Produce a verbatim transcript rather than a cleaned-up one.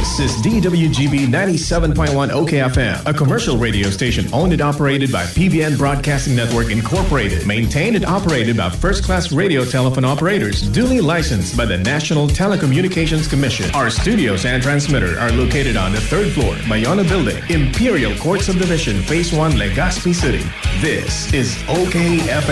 This is D W G B ninety-seven point one O K F M, a commercial radio station owned and operated by P B N Broadcasting Network Incorporated, maintained and operated by first-class radio telephone operators, duly licensed by the National Telecommunications Commission. Our studios and transmitter are located on the third floor, Bayona Building, Imperial Court Subdivision, Phase one, Legazpi City. This is O K F M.